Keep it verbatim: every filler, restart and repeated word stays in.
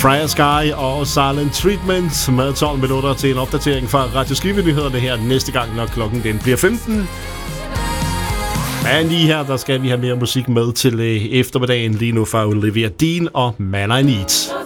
Freya Sky og Silent Treatment med tolv minutter til en opdatering fra Radio Skive-nyhederne her næste gang, når klokken den bliver femten. Men lige her, der skal vi have mere musik med til eftermiddagen. Lige nu fra Olivia Dean og Man I Need.